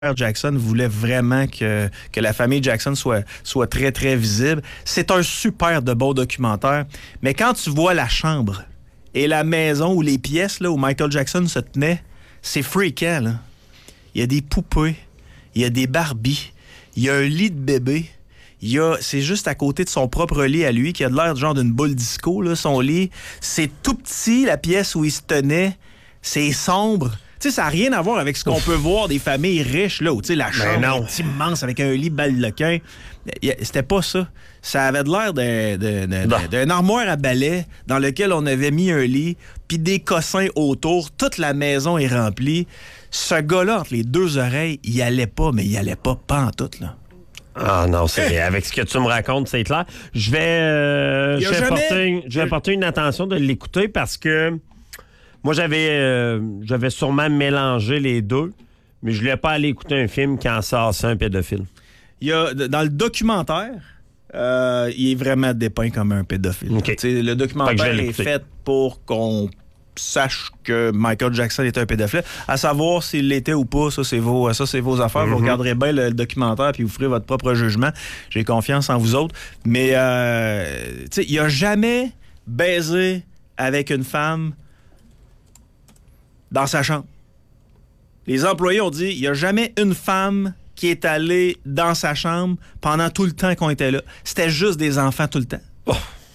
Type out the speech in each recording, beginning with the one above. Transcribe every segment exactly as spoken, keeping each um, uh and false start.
Jackson voulait vraiment que, que la famille Jackson soit, soit très, très visible. C'est un super de beau documentaire. Mais quand tu vois la chambre et la maison ou les pièces là, où Michael Jackson se tenait, c'est freakant, là. Il y a des poupées, il y a des Barbies, il y a un lit de bébé. Il y a, c'est juste à côté de son propre lit à lui, qui a de l'air genre d'une boule disco, là, son lit. C'est tout petit, la pièce où il se tenait. C'est sombre. Tu sais, ça n'a rien à voir avec ce qu'on Ouf. peut voir des familles riches, là, où, tu sais, la chambre est immense avec un lit baldequin. C'était pas ça. Ça avait de l'air d'un, d'un, d'un, d'un armoire à balai dans lequel on avait mis un lit, puis des cossins autour. Toute la maison est remplie. Ce gars-là, entre les deux oreilles, il allait pas, mais il allait pas pantoute, là. Ah non, c'est avec ce que tu me racontes, c'est clair. Je vais, euh, je vais, jamais... porter, je vais porter une attention de l'écouter parce que moi, j'avais, euh, j'avais sûrement mélangé les deux, mais je ne voulais pas aller écouter un film qui en sort un pédophile. Il y a, dans le documentaire, euh, il est vraiment dépeint comme un pédophile. Okay. Le documentaire est fait pour qu'on sache que Michael Jackson était un pédophile. À savoir s'il l'était ou pas, ça c'est vos, ça, c'est vos affaires. Mm-hmm. Vous regarderez bien le, le documentaire puis vous ferez votre propre jugement. J'ai confiance en vous autres. Mais euh, il n'a jamais baisé avec une femme dans sa chambre. Les employés ont dit il n'y a jamais une femme qui est allée dans sa chambre pendant tout le temps qu'on était là. C'était juste des enfants tout le temps. Oh.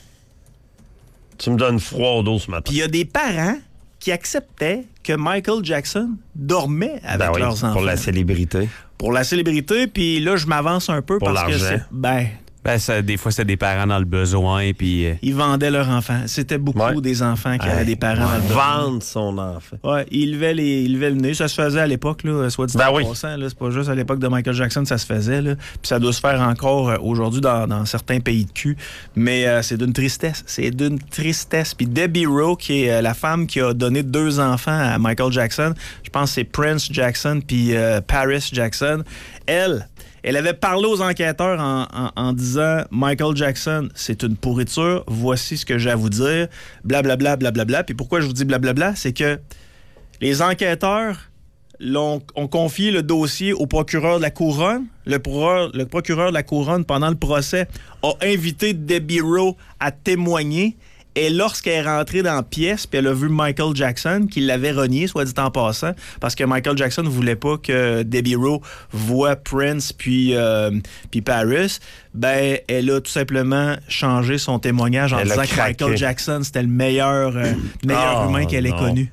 Tu me donnes froid au dos ce matin. Puis il y a des parents qui acceptaient que Michael Jackson dormait avec ben oui, leurs enfants. Pour la célébrité. Pour la célébrité, puis là, je m'avance un peu pour parce l'argent. que c'est... Ben, Ben, ça, des fois, c'est des parents dans le besoin. Puis, euh... ils vendaient leurs enfants. C'était beaucoup ouais. des enfants qui ouais. avaient des parents ouais. dans le besoin. Vendre son enfant. Oui, il levait, les, il levait le nez. Ça se faisait à l'époque, là, soit dit ben en oui. passant. Là, c'est pas juste à l'époque de Michael Jackson ça se faisait. Là. Puis ça doit se faire encore euh, aujourd'hui dans, dans certains pays de cul. Mais euh, c'est d'une tristesse. C'est d'une tristesse. Puis Debbie Rowe, qui est euh, la femme qui a donné deux enfants à Michael Jackson, je pense que c'est Prince Jackson puis euh, Paris Jackson, elle... Elle avait parlé aux enquêteurs en, en, en disant « Michael Jackson, c'est une pourriture, voici ce que j'ai à vous dire, blablabla, blablabla. » Puis pourquoi je vous dis blablabla, c'est que les enquêteurs l'ont, ont confié le dossier au procureur de la Couronne. Le procureur, le procureur de la Couronne, pendant le procès, a invité Debbie Rowe à témoigner. Et lorsqu'elle est rentrée dans la pièce, puis elle a vu Michael Jackson, qui l'avait renié, soit dit en passant, parce que Michael Jackson ne voulait pas que Debbie Rowe voie Prince puis, euh, puis Paris, ben elle a tout simplement changé son témoignage en elle disant que Michael Jackson, c'était le meilleur, euh, meilleur oh, humain qu'elle ait connu.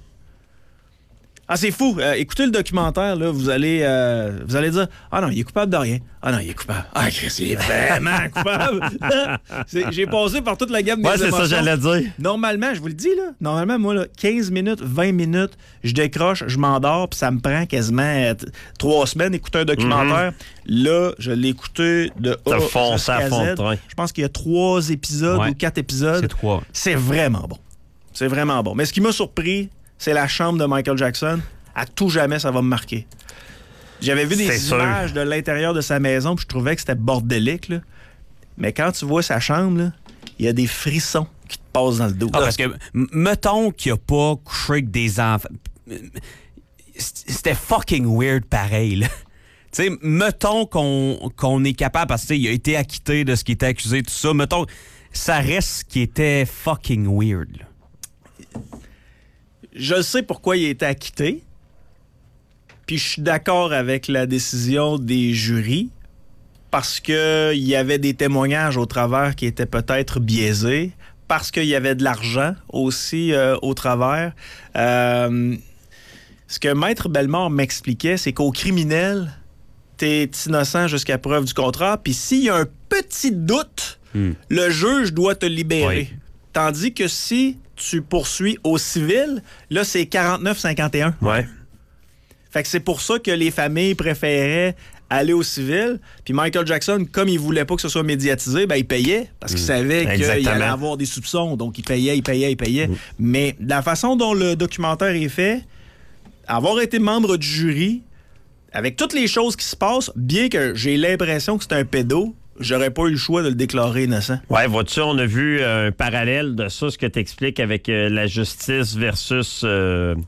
Ah, c'est fou. Euh, écoutez le documentaire, là, vous allez, euh, vous allez dire « Ah non, il est coupable de rien. Ah non, il est coupable. Ah, Chris, il est vraiment coupable. » J'ai passé par toute la gamme des ouais, émotions. Ouais, c'est ça j'allais dire. Normalement, je vous le dis, là, normalement, moi, là, quinze minutes, vingt minutes, je décroche, je m'endors, puis ça me prend quasiment trois semaines écouter un documentaire. Mm-hmm. Là, je l'ai écouté de A jusqu'à Z. Je pense qu'il y a trois épisodes ouais. ou quatre épisodes. C'est trois. C'est vraiment bon. C'est vraiment bon. Mais ce qui m'a surpris, c'est la chambre de Michael Jackson. À tout jamais, ça va me marquer. J'avais vu des c'est images sûr. de l'intérieur de sa maison, puis je trouvais que c'était bordélique, là. Mais quand tu vois sa chambre, il y a des frissons qui te passent dans le dos. Ah, parce que, mettons qu'il n'a pas couché avec des enfants. C'était fucking weird pareil, là. Tu sais, mettons qu'on, qu'on est capable, parce qu'il a été acquitté de ce qui était accusé, tout ça, mettons, ça reste ce qui était fucking weird, là. Je sais pourquoi il a été acquitté. Puis je suis d'accord avec la décision des jurys parce qu'il y avait des témoignages au travers qui étaient peut-être biaisés, parce qu'il y avait de l'argent aussi euh, au travers. Euh, ce que Maître Bellemare m'expliquait, c'est qu'au criminel, t'es innocent jusqu'à preuve du contraire, puis s'il y a un petit doute, hmm. le juge doit te libérer. Oui. Tandis que si tu poursuis au civil, là, c'est quarante-neuf cinquante et un. Ouais. Fait que c'est pour ça que les familles préféraient aller au civil. Puis Michael Jackson, comme il voulait pas que ce soit médiatisé, ben il payait parce qu'il mmh. savait Exactement. qu'il allait avoir des soupçons. Donc, il payait, il payait, il payait. Mmh. Mais la façon dont le documentaire est fait, avoir été membre du jury, avec toutes les choses qui se passent, bien que j'ai l'impression que c'est un pédo, j'aurais pas eu le choix de le déclarer innocent. Ouais, vois-tu, on a vu un parallèle de ça, ce que tu expliques avec euh, la justice versus euh,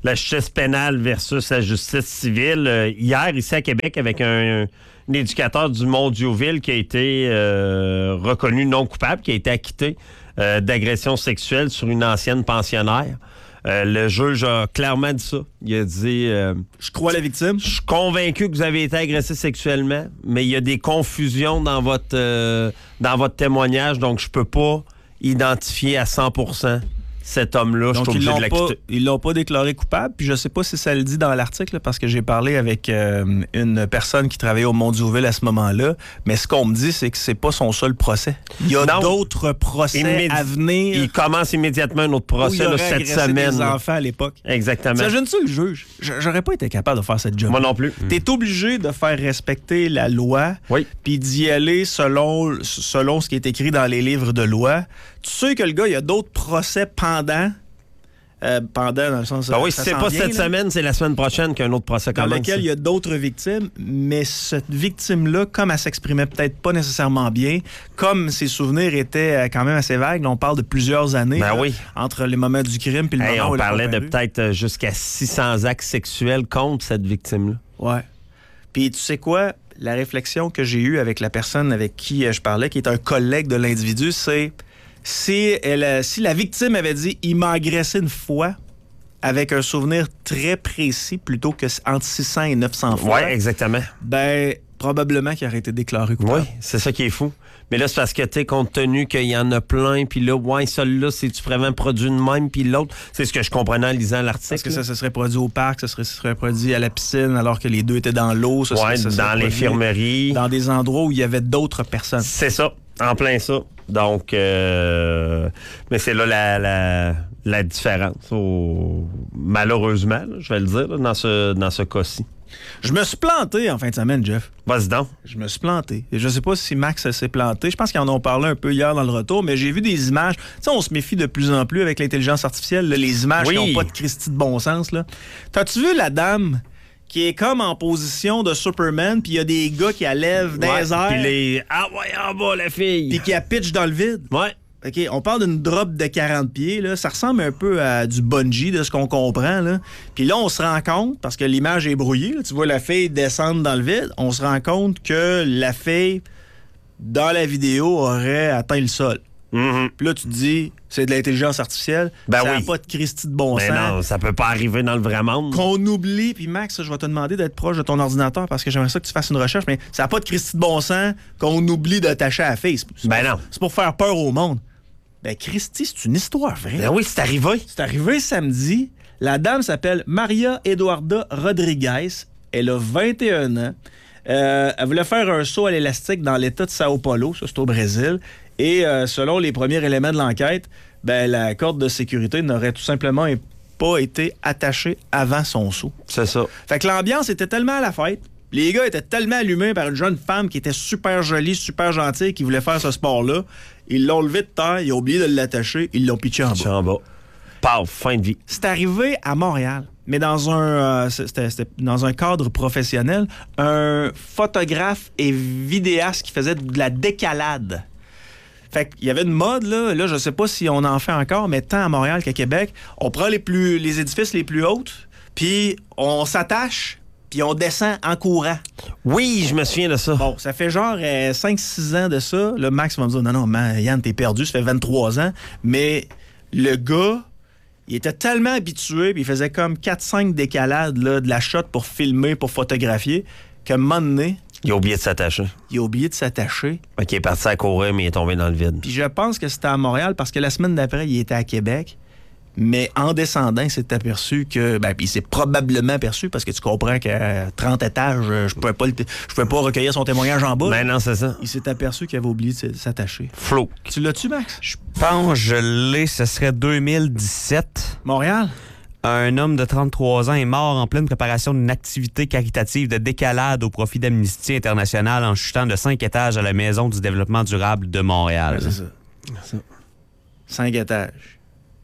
la justice pénale versus la justice civile. Euh, hier, ici à Québec, avec un, un éducateur du Mondioville qui a été euh, reconnu non coupable, qui a été acquitté euh, d'agression sexuelle sur une ancienne pensionnaire. Euh, le juge a clairement dit ça. Il a dit... Euh, je crois la victime. Je suis convaincu que vous avez été agressé sexuellement, mais il y a des confusions dans votre, euh, dans votre témoignage, donc je peux pas identifier à cent pour cent cet homme-là. Donc, je suis obligé de l'acquitter. Ils l'ont pas déclaré coupable, puis je sais pas si ça le dit dans l'article, parce que j'ai parlé avec euh, une personne qui travaillait au Mondioville à ce moment-là, mais ce qu'on me dit, c'est que c'est pas son seul procès. Il y a d'autres procès Immédi- à venir. Il commence immédiatement un autre procès là, cette semaine. Des enfants à l'époque. Exactement. T'imagines-tu le juge? J'aurais pas été capable de faire cette job. Moi non plus. T'es mm. obligé de faire respecter la loi, oui. puis d'y aller selon, selon ce qui est écrit dans les livres de loi. Tu sais que le gars, il y a d'autres procès pendant. Euh, pendant, dans le sens. Ben oui, si c'est pas vient, cette là, semaine, c'est la semaine prochaine qu'un autre procès commence. Dans lequel il y a d'autres victimes, mais cette victime-là, comme elle s'exprimait peut-être pas nécessairement bien, comme ses souvenirs étaient quand même assez vagues, là, on parle de plusieurs années ben là, oui. entre les moments du crime et le hey, moment on où elle parlait a de peut-être jusqu'à six cents actes sexuels contre cette victime-là. Ouais. Puis tu sais quoi? La réflexion que j'ai eue avec la personne avec qui je parlais, qui est un collègue de l'individu, c'est si, elle, si la victime avait dit « il m'a agressé une fois », avec un souvenir très précis, plutôt que entre six cents et neuf cents fois. Oui, exactement. Ben, probablement qu'il aurait été déclaré coupable. Oui, c'est ça qui est fou. Mais là, c'est parce que, tu compte tenu qu'il y en a plein, puis là, ouais, celui-là, c'est-tu vraiment produit de même, puis l'autre, c'est ce que je comprenais en lisant l'article. Parce que ça se serait produit au parc, ça serait, ça serait produit à la piscine, alors que les deux étaient dans l'eau. Ça ouais, serait, ça dans l'infirmerie. Dans des endroits où il y avait d'autres personnes. C'est ça, en plein ça. Donc, euh, mais c'est là la, la, la différence, au, malheureusement, là, je vais le dire, là, dans ce, dans ce cas-ci. Je me suis planté en fin de semaine, Jeff. Vas-y donc. Je me suis planté. Et je sais pas si Max s'est planté. Je pense qu'ils en ont parlé un peu hier dans le retour, mais j'ai vu des images. Tu sais, on se méfie de plus en plus avec l'intelligence artificielle, là, les images oui. qui n'ont pas de Christie de bon sens. Là. T'as-tu vu la dame qui est comme en position de Superman, puis il y a des gars qui la lèvent dans ouais, les airs. Puis les... Ah ouais, en bas, la fille. Puis qui la pitch dans le vide. Ouais. OK, on parle d'une drop de quarante pieds. Là. Ça ressemble un peu à du bungee, de ce qu'on comprend. Là. Puis là, on se rend compte, parce que l'image est brouillée, là, tu vois la fille descendre dans le vide, on se rend compte que la fille, dans la vidéo, aurait atteint le sol. Mm-hmm. Puis là, tu te dis, c'est de l'intelligence artificielle. Ben ça n'a oui. pas de Christie de bon Mais sens. non, ça peut pas arriver dans le vrai monde. Qu'on oublie, puis Max, je vais te demander d'être proche de ton ordinateur parce que j'aimerais ça que tu fasses une recherche, mais ça n'a pas de Christie de bon sens qu'on oublie de t'attacher à la face. C'est ben pour, non. C'est pour faire peur au monde. Ben, Christy, c'est une histoire vraie. Ben oui, c'est arrivé. C'est arrivé samedi. La dame s'appelle Maria Eduarda Rodriguez. Elle a vingt et un ans. Euh, elle voulait faire un saut à l'élastique dans l'État de Sao Paulo, ça c'est au Brésil. Et euh, selon les premiers éléments de l'enquête, ben, la corde de sécurité n'aurait tout simplement pas été attachée avant son saut. C'est ça. Fait que l'ambiance était tellement à la fête. Les gars étaient tellement allumés par une jeune femme qui était super jolie, super gentille, qui voulait faire ce sport-là. Ils l'ont levé de terre, ils ont oublié de l'attacher, ils l'ont pitché en bas. en bas. Paf, fin de vie. C'est arrivé à Montréal, mais dans un, euh, c'était, c'était dans un cadre professionnel. Un photographe et vidéaste qui faisait de la décalade. Fait qu'il y avait une mode, là, là, je sais pas si on en fait encore, mais tant à Montréal qu'à Québec, on prend les, plus, les édifices les plus hautes, puis on s'attache, puis on descend en courant. Oui, je me souviens de ça. Bon, ça fait genre euh, cinq six ans de ça. Le Max va me dire, non, non, man, Yann, t'es perdu, ça fait vingt-trois ans. Mais le gars, il était tellement habitué, puis il faisait comme quatre cinq décalades là, de la shot pour filmer, pour photographier, qu'à un moment donné, il a oublié de s'attacher. Il a oublié de s'attacher. OK, il est parti à courir, mais il est tombé dans le vide. Puis je pense que c'était à Montréal, parce que la semaine d'après, il était à Québec. Mais en descendant, il s'est aperçu que... Ben, puis il s'est probablement aperçu, parce que tu comprends qu'à trente étages, je pouvais pas, le t- je pouvais pas recueillir son témoignage en bas. Ben non, c'est ça. Il s'est aperçu qu'il avait oublié de s'attacher. Flou. Tu l'as-tu, Max? Je pense que je l'ai, ce serait deux mille dix-sept. Montréal? Un homme de trente-trois ans est mort en pleine préparation d'une activité caritative de décalade au profit d'Amnesty International en chutant de cinq étages à la Maison du développement durable de Montréal. Ouais, c'est ça. C'est ça. Cinq étages.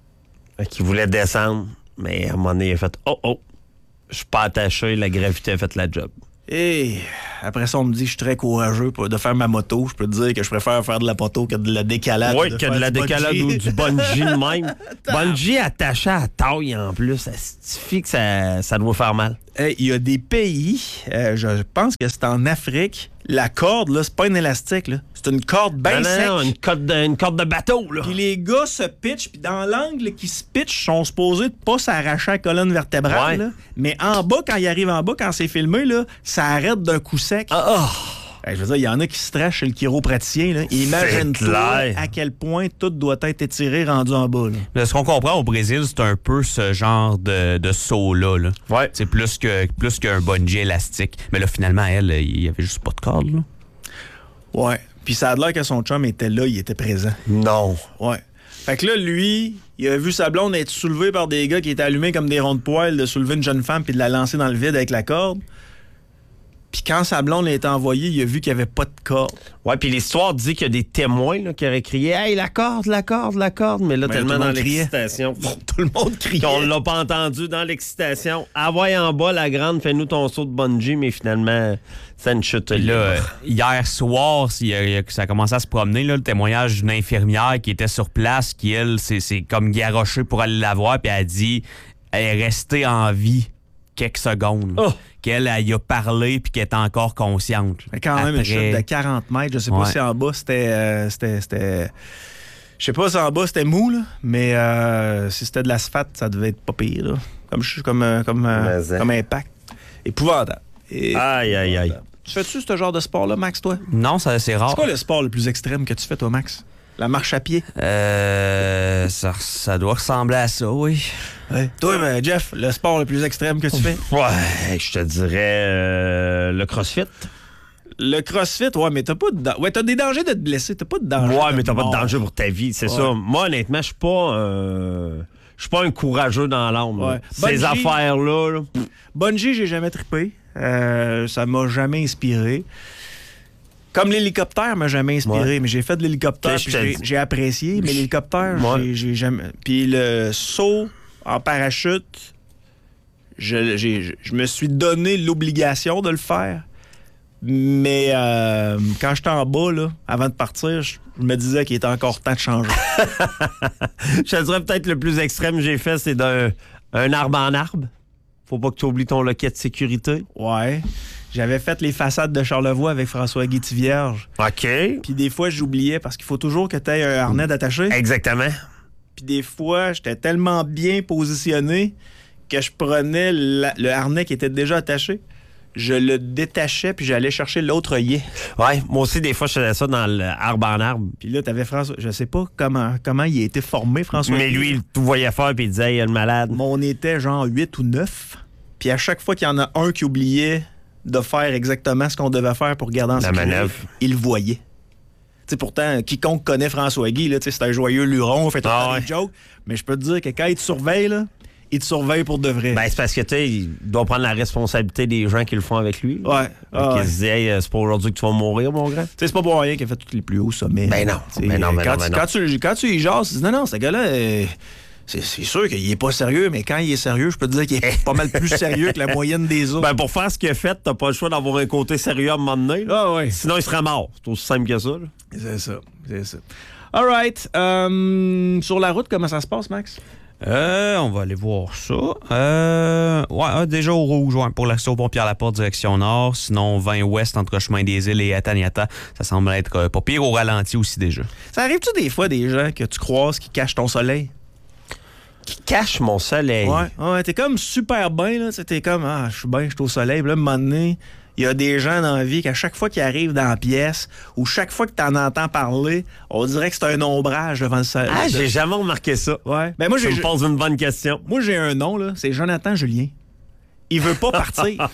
Fait qu'il voulait descendre, mais à un moment donné, il a fait « Oh, oh, je suis pas attaché, la gravité a fait la job. » Et... après ça, on me dit que je suis très courageux pour, de faire ma moto. Je peux te dire que je préfère faire de la moto que de la décalade. Oui, que de la décalade ou du bungee de même. Bungee attaché à la taille en plus, ça suffit que ça, ça doit faire mal. Il hey, y a des pays, euh, je pense que c'est en Afrique, la corde, là, c'est pas une élastique, là. C'est une corde bien sec. Non, une corde de, une corde de bateau, là. Puis les gars se pitchent, puis dans l'angle qui se pitchent, sont supposés de pas s'arracher la colonne vertébrale, ouais. là. Mais en bas, quand ils arrivent en bas, quand c'est filmé, là, ça arrête d'un coup sec. Ah, oh. Je veux dire, il y en a qui se trachent chez le chiropraticien. Là. Imagine-toi à quel point tout doit être étiré rendu en bas. Là. Ce qu'on comprend au Brésil, c'est un peu ce genre de, de saut-là. Là. Ouais. C'est plus que plus qu'un bungee élastique. Mais là, finalement, elle, il y avait juste pas de corde. Là. Ouais. Puis ça a l'air que son chum était là, il était présent. Non. Ouais. Fait que là, lui, il a vu sa blonde être soulevée par des gars qui étaient allumés comme des ronds de poêle de soulever une jeune femme puis de la lancer dans le vide avec la corde. Puis quand sa blonde l'a envoyée, il a vu qu'il n'y avait pas de corde. Ouais, puis l'histoire dit qu'il y a des témoins là, qui auraient crié « Hey, la corde, la corde, la corde! » Mais là, mais tellement dans l'excitation. Tout le monde criait. Qu'on l'a pas entendu dans l'excitation. Ah ouais, en bas, la grande, fais-nous ton saut de bungee, mais finalement, c'est une chute là. Euh, hier soir, ça a commencé à se promener, là, le témoignage d'une infirmière qui était sur place, qui, elle, c'est comme garochée pour aller la voir, puis elle a dit elle est restée en vie quelques secondes. Oh. Qu'elle elle y a parlé puis qu'elle est encore consciente. Mais quand même, Après... une chute de quarante mètres. Je sais pas ouais. si en bas, c'était... Euh, c'était je sais pas si en bas, c'était mou, là, mais euh, si c'était de l'asphalte, ça devait être pas pire. Là. Comme, comme, euh, comme, euh, comme impact. Épouvantable. Aïe, aïe, aïe. Tu fais-tu ce genre de sport-là, Max, toi? Non, ça, c'est rare. C'est quoi le sport le plus extrême que tu fais, toi, Max? La marche à pied? Euh, ça, ça doit ressembler à ça, oui. Ouais. Toi, ben, Jeff, le sport le plus extrême que tu fais? Ouais, je te dirais euh, le crossfit. Le crossfit, ouais, mais t'as pas de da- ouais, t'as des dangers de te blesser, t'as pas de danger. Ouais, mais t'as mort. pas de danger pour ta vie, c'est ouais. ça. Moi, honnêtement, je suis pas euh, je suis pas un courageux dans l'âme. Ouais. Ces affaires-là. Là. Bungee, j'ai jamais trippé. Euh, ça m'a jamais inspiré. Comme l'hélicoptère m'a jamais inspiré, ouais. mais j'ai fait de l'hélicoptère, puis j'ai, j'ai apprécié, mais l'hélicoptère, ouais. j'ai, j'ai jamais... Puis le saut en parachute, je, j'ai, je me suis donné l'obligation de le faire, mais euh, quand j'étais en bas, là, avant de partir, je, je me disais qu'il était encore temps de changer. Je te dirais peut-être le plus extrême que j'ai fait, c'est d'un un arbre en arbre. Faut pas que tu oublies ton loquet de sécurité. Ouais. J'avais fait les façades de Charlevoix avec François-Guy Tivierge. OK. Puis des fois, j'oubliais parce qu'il faut toujours que tu aies un harnais d'attaché. Exactement. Puis des fois, j'étais tellement bien positionné que je prenais la, le harnais qui était déjà attaché, je le détachais puis j'allais chercher l'autre œillet. Ouais, moi aussi, des fois, je faisais ça dans l'arbre en arbre. Puis là, t'avais François... Je sais pas comment, comment il a été formé, François. Mais lui, il tout voyait faire puis il disait, il y a le malade. Mais on était genre huit ou neuf. Puis à chaque fois qu'il y en a un qui oubliait de faire exactement ce qu'on devait faire pour garder en sécurité, manœuvre. Il le voyait. T'sais, pourtant, quiconque connaît François Guy, là, c'est un joyeux luron, fait tout ah, le ouais. des jokes. Mais je peux te dire que quand il te surveille, là, il te surveille pour de vrai. Ben, c'est parce que, tu sais, il doit prendre la responsabilité des gens qui le font avec lui. Ouais. Ah, il ouais. se dit, hey, c'est pas aujourd'hui que tu vas mourir, mon grand. T'sais, c'est pas pour rien qu'il a fait tous les plus hauts sommets. Ben non. Ben non, ben quand, non, ben tu, non. quand, tu, quand tu y jases, tu dis, non, non, ce gars-là, euh, c'est, c'est sûr qu'il est pas sérieux, mais quand il est sérieux, je peux te dire qu'il est pas mal plus sérieux que la moyenne des autres. Ben, pour faire ce qu'il a fait, t'as pas le choix d'avoir un côté sérieux à un moment donné. Ah, ouais. Sinon, il serait mort. C'est aussi simple que ça. Là. C'est ça. C'est ça. All right. Um, sur la route, comment ça se passe, Max? Euh, on va aller voir ça. Euh, ouais, déjà au rouge, ouais, pour l'accès au pont Pierre-Laporte, direction nord. Sinon, vingt ouest entre Chemin des Îles et Ataniata. Ça semble être euh, pas pire, au ralenti aussi déjà. Ça arrive-tu des fois des gens que tu croises qui cachent ton soleil? Qui cache mon soleil? Ouais, ouais, t'es comme super bien, là. T'es comme, ah, je suis bien, je suis au soleil. Puis là, à un moment donné, il y a des gens dans la vie qu'à chaque fois qu'ils arrivent dans la pièce ou chaque fois que tu en entends parler, on dirait que c'est un ombrage devant le soleil. Ah, j'ai jamais remarqué ça. Ouais. Ben moi, tu j'ai, me poses une bonne question. Moi, j'ai un nom, là. C'est Jonathan Julien. Il veut pas partir.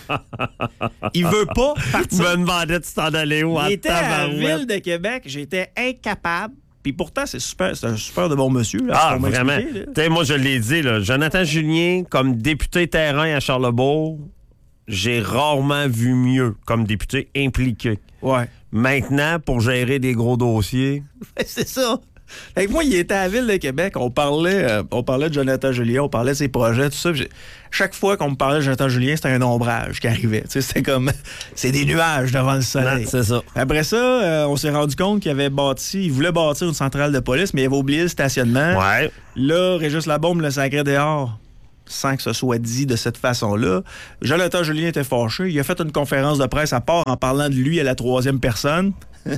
Il veut pas partir. Tu me demandais de t'en aller où? Il était à la ville de Québec. J'étais incapable. Puis pourtant, c'est super, c'est un super de bon monsieur. Là, ah, vraiment. Moi, je l'ai dit, là, Jonathan Julien, comme député terrain à Charlebourg, j'ai rarement vu mieux comme député impliqué. Ouais. Maintenant, pour gérer des gros dossiers... c'est ça. Fait que moi, il était à la Ville de Québec. On parlait, euh, on parlait de Jonathan Julien, on parlait de ses projets, tout ça. Chaque fois qu'on me parlait de Jonathan Julien, c'était un ombrage qui arrivait. Tu sais, c'était comme... C'est des nuages devant le soleil. Non, c'est ça. Après ça, euh, on s'est rendu compte qu'il avait bâti... Il voulait bâtir une centrale de police, mais il avait oublié le stationnement. Ouais. Là, Régis Labaume le sacrait dehors, sans que ce soit dit de cette façon-là. Jonathan Julien était fâché. Il a fait une conférence de presse à part en parlant de lui à la troisième personne.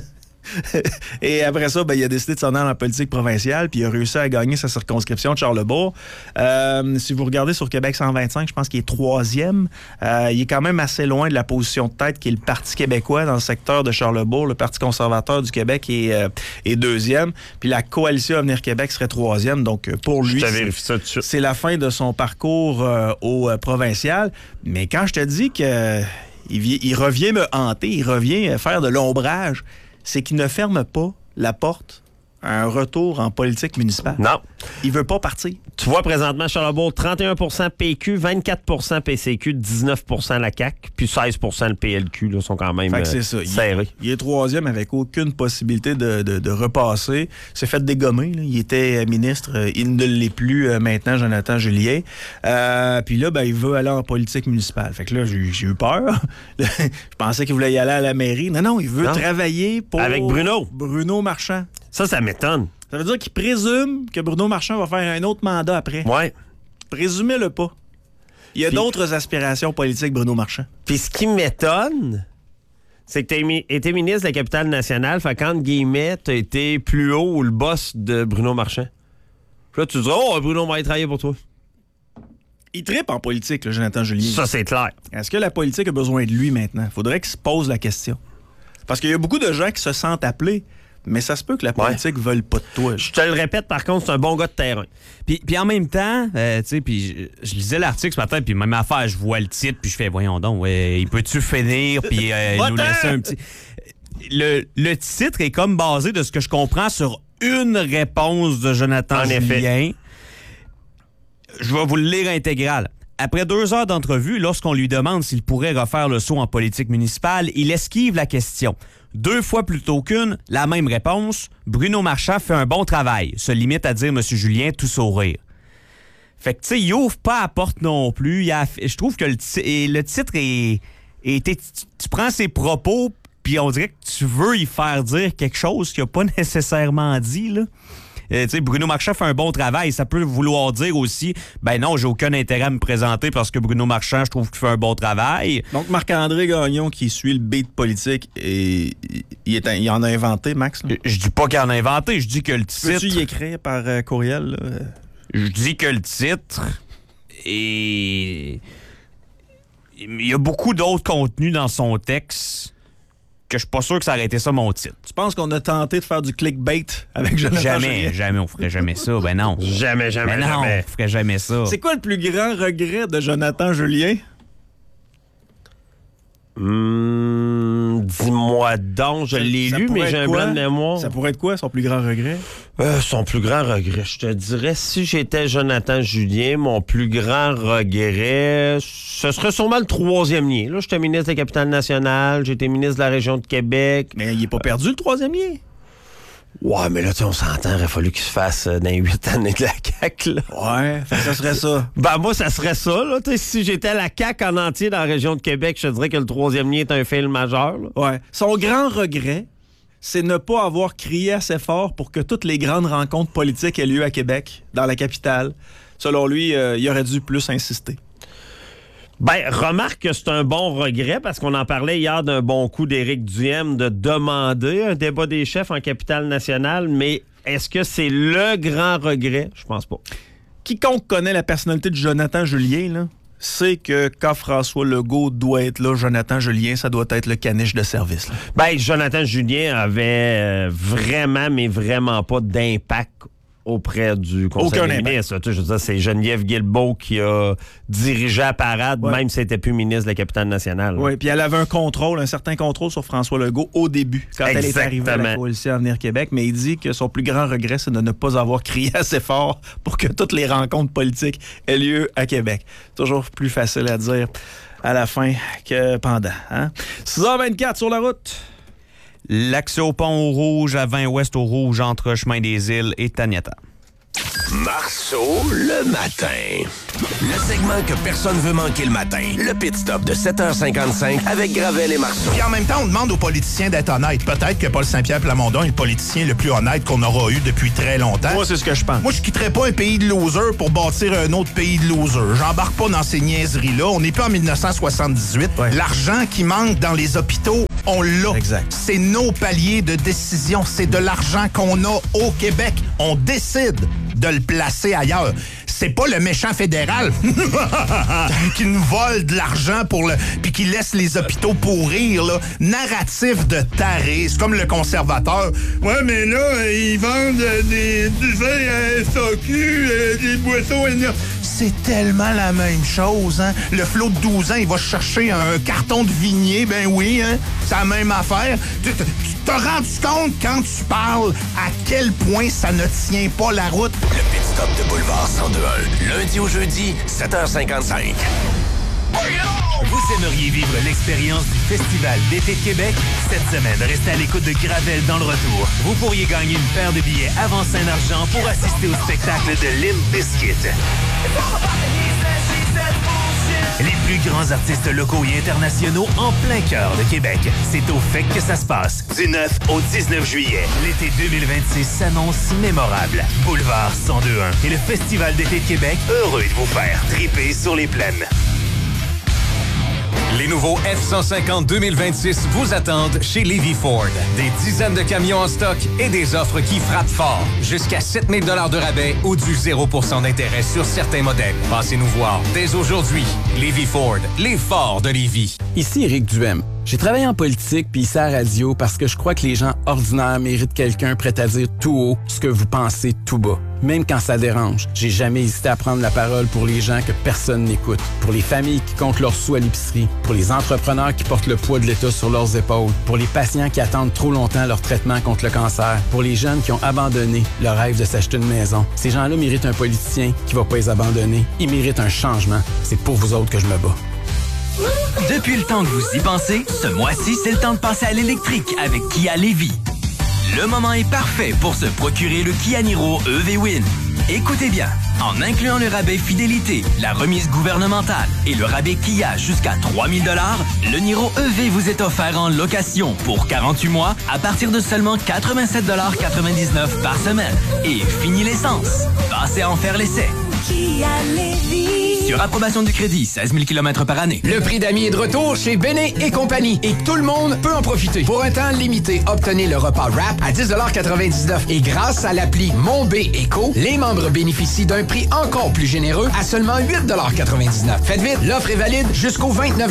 Et après ça, ben, il a décidé de s'en aller dans la politique provinciale, puis il a réussi à gagner sa circonscription de Charlesbourg. Euh, si vous regardez sur Québec cent vingt-cinq, je pense qu'il est troisième. Euh, il est quand même assez loin de la position de tête qui est le Parti québécois dans le secteur de Charlesbourg. Le Parti conservateur du Québec est, euh, est deuxième. Puis la Coalition Avenir Québec serait troisième. Donc pour lui, c'est, c'est la fin de son parcours euh, au euh, provincial. Mais quand je te dis que il, il revient me hanter, il revient faire de l'ombrage, c'est qu'il ne ferme pas la porte à un retour en politique municipale. Non. Il veut pas partir. Tu vois présentement Charlesbourg, trente et un pour cent P Q, vingt-quatre pour cent P C Q, dix-neuf pour cent la C A Q, puis seize pour cent le P L Q, là, sont quand même fait que c'est ça. Euh, serrés. Il, il est troisième avec aucune possibilité de, de, de repasser. Il s'est fait dégommer. Là. Il était ministre. Il ne l'est plus euh, maintenant, Jonathan Julien. Euh, puis là, ben, il veut aller en politique municipale. Fait que là, j'ai, j'ai eu peur. Je pensais qu'il voulait y aller à la mairie. Non, non, il veut non. travailler pour... Avec Bruno. Bruno Marchand. Ça, ça m'étonne. Ça veut dire qu'il présume que Bruno Marchand va faire un autre mandat après. Ouais. Présumez-le pas. Il y a Puis, d'autres aspirations politiques, Bruno Marchand. Puis ce qui m'étonne, c'est que tu as été ministre de la Capitale-Nationale, fait qu'entre guillemets, tu as été plus haut ou le boss de Bruno Marchand. Puis là, tu te dis, oh, Bruno va aller travailler pour toi. Il trippe en politique, là, Jonathan Julien. Ça, c'est clair. Est-ce que la politique a besoin de lui maintenant? Il faudrait qu'il se pose la question. Parce qu'il y a beaucoup de gens qui se sentent appelés. Mais ça se peut que la politique ne ouais. veuille pas de toi. Je te le répète, par contre, c'est un bon gars de terrain. Puis, puis en même temps, euh, tu sais, puis je, je lisais l'article ce matin, puis même affaire, je vois le titre, puis je fais, voyons donc, ouais, il peut-tu finir, puis euh, nous laisser un petit... Le, le titre est comme basé, de ce que je comprends, sur une réponse de Jonathan en Julien. Effet. Je vais vous le lire intégral. Après deux heures d'entrevue, lorsqu'on lui demande s'il pourrait refaire le saut en politique municipale, il esquive la question. Deux fois plutôt qu'une, la même réponse. Bruno Marchand fait un bon travail, se limite à dire M. Julien tout sourire. Fait que, tu sais, il ouvre pas la porte non plus. Il a, je trouve que le, t- le titre est... est tu, tu prends ses propos, puis on dirait que tu veux y faire dire quelque chose qu'il n'a pas nécessairement dit, là. Euh, tu sais, Bruno Marchand fait un bon travail. Ça peut vouloir dire aussi, ben non, j'ai aucun intérêt à me présenter parce que Bruno Marchand, je trouve qu'il fait un bon travail. Donc, Marc-André Gagnon, qui suit le beat politique, et il, est, il en a inventé, Max? Là? Je dis pas qu'il en a inventé, je dis que le titre... Peux-tu y écrire par euh, courriel? Là? Je dis que le titre est... Il y a beaucoup d'autres contenus dans son texte que je suis pas sûr que ça aurait été ça mon titre. Tu penses qu'on a tenté de faire du clickbait avec Jonathan Jamais, Julien? jamais, on ferait jamais ça. Ben non. Jamais, jamais, ben non, jamais. on ferait jamais ça. C'est quoi le plus grand regret de Jonathan Julien? Hum, dis-moi donc, je l'ai lu, mais j'ai un blanc de mémoire. Ça pourrait être quoi, son plus grand regret? Euh, son plus grand regret, je te dirais, si j'étais Jonathan Julien, mon plus grand regret, ce serait sûrement le troisième lien. Là, j'étais ministre de la Capitale-Nationale, j'étais ministre de la région de Québec. Mais il n'est pas perdu, le troisième lien? Ouais, mais là, tu sais, on s'entend, il aurait fallu qu'il se fasse euh, dans les huit années de la C A Q, là. Ouais, ça serait ça. Ben, moi, ça serait ça, là. T'sais, si j'étais à la C A Q en entier dans la région de Québec, je te dirais que le troisième lien est un fail majeur, là. Ouais. Son grand regret, c'est ne pas avoir crié assez fort pour que toutes les grandes rencontres politiques aient lieu à Québec, dans la capitale. Selon lui, euh, il aurait dû plus insister. Ben, remarque que c'est un bon regret parce qu'on en parlait hier d'un bon coup d'Éric Duhem de demander un débat des chefs en Capitale-Nationale, mais est-ce que c'est le grand regret? Je pense pas. Quiconque connaît la personnalité de Jonathan Julien, là, sait que quand François Legault doit être là, Jonathan Julien, ça doit être le caniche de service. Là. Ben, Jonathan Julien avait euh, vraiment, mais vraiment pas d'impact auprès du Conseil Aucun des ministres. Je veux dire, c'est Geneviève Guilbeault qui a dirigé la parade, ouais. Même si elle n'était plus ministre de la Capitale-Nationale. Oui, puis elle avait un contrôle, un certain contrôle sur François Legault au début, quand Exactement. Elle est arrivée à la Coalition Avenir Québec, mais il dit que son plus grand regret, c'est de ne pas avoir crié assez fort pour que toutes les rencontres politiques aient lieu à Québec. Toujours plus facile à dire à la fin que pendant. Hein? six heures vingt-quatre sur la route. L'accès au pont au Rouge, à vingt ouest au Rouge, entre Chemin des Îles et Taniata. Marceau, le matin. Le segment que personne veut manquer le matin. Le pit stop de sept heures cinquante-cinq avec Gravel et Marceau. Puis en même temps, on demande aux politiciens d'être honnêtes. Peut-être que Paul Saint-Pierre Plamondon est le politicien le plus honnête qu'on aura eu depuis très longtemps. Moi, c'est ce que je pense. Moi, je quitterais pas un pays de losers pour bâtir un autre pays de losers. J'embarque pas dans ces niaiseries-là. On n'est plus en dix-neuf cent soixante-dix-huit. Ouais. L'argent qui manque dans les hôpitaux, on l'a. Exact. C'est nos paliers de décision. C'est de l'argent qu'on a au Québec. On décide de le placer ailleurs. C'est pas le méchant fédéral qui nous vole de l'argent pour le puis qui laisse les hôpitaux pourrir, là. Narratif de taré. C'est comme le conservateur. Ouais, mais là, ils vendent des, du vin à S A Q, euh, des boissons énergiques. C'est tellement la même chose, hein? Le flot de douze ans, il va chercher un carton de vignier, ben oui, hein? C'est la même affaire. Tu tu t'as rendu compte, quand tu parles, à quel point ça ne tient pas la route? Le pit stop de Boulevard cent deux un. Lundi au jeudi, sept heures cinquante-cinq. Vous aimeriez vivre l'expérience du Festival d'été de Québec? Cette semaine, restez à l'écoute de Gravel dans le retour. Vous pourriez gagner une paire de billets avant Saint-Argent pour assister au spectacle de Limp Bizkit. Les plus grands artistes locaux et internationaux en plein cœur de Québec. C'est au F E C que ça se passe. Du neuf au dix-neuf juillet. L'été deux mille vingt-six s'annonce mémorable. Boulevard cent deux un et le Festival d'été de Québec, heureux de vous faire triper sur les plaines. Les nouveaux F cent cinquante deux mille vingt-six vous attendent chez Levy Ford. Des dizaines de camions en stock et des offres qui frappent fort. Jusqu'à sept mille dollars de rabais ou du zéro pour cent d'intérêt sur certains modèles. Passez nous voir dès aujourd'hui. Levy Ford, les forts de Lévis. Ici Éric Duhem. J'ai travaillé en politique puis ici à la radio parce que je crois que les gens ordinaires méritent quelqu'un prêt à dire tout haut ce que vous pensez tout bas. Même quand ça dérange, j'ai jamais hésité à prendre la parole pour les gens que personne n'écoute, pour les familles qui comptent leurs sous à l'épicerie, pour les entrepreneurs qui portent le poids de l'État sur leurs épaules, pour les patients qui attendent trop longtemps leur traitement contre le cancer, pour les jeunes qui ont abandonné le rêve de s'acheter une maison. Ces gens-là méritent un politicien qui va pas les abandonner. Ils méritent un changement. C'est pour vous autres que je me bats. Depuis le temps que vous y pensez, ce mois-ci, c'est le temps de passer à l'électrique avec Kia Lévis. Le moment est parfait pour se procurer le Kia Niro E V Win. Écoutez bien, en incluant le rabais fidélité, la remise gouvernementale et le rabais Kia jusqu'à trois mille dollars, le Niro E V vous est offert en location pour quarante-huit mois à partir de seulement quatre-vingt-sept dollars quatre-vingt-dix-neuf par semaine. Et fini l'essence. Passez à en faire l'essai. Kia Lévis. Sur approbation du crédit, seize mille kilomètres par année. Le prix d'amis est de retour chez Béné et compagnie et tout le monde peut en profiter. Pour un temps limité, obtenez le repas wrap à dix dollars quatre-vingt-dix-neuf et grâce à l'appli Mon B Éco, les membres bénéficient d'un prix encore plus généreux à seulement huit dollars quatre-vingt-dix-neuf. Faites vite, l'offre est valide jusqu'au vingt-neuf